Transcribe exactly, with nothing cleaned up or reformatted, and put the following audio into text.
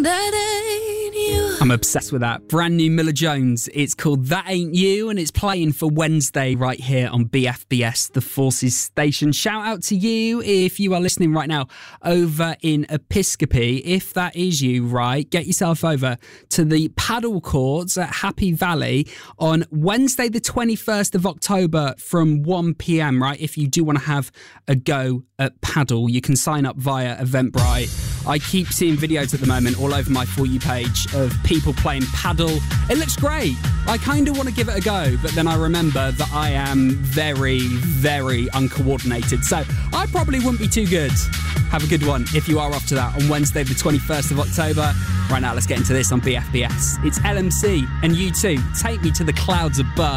That ain't you. I'm obsessed with that. Brand new Miller Jones. It's called That Ain't You, and it's playing for Wednesday right here on B F B S, the Forces station. Shout out to you if you are listening right now over in Episcopi. If that is you, right, get yourself over to the paddle courts at Happy Valley on Wednesday the twenty-first of October from one p.m, right? If you do want to have a go at paddle, you can sign up via Eventbrite. I keep seeing videos at the moment all over my For You page of people playing paddle. It looks great. I kind of want to give it a go, but then I remember that I am very, very uncoordinated. So I probably wouldn't be too good. Have a good one if you are off to that on Wednesday the twenty-first of October. Right now, let's get into this on B F B S. It's L M C and U two. Take Me to the Clouds Above.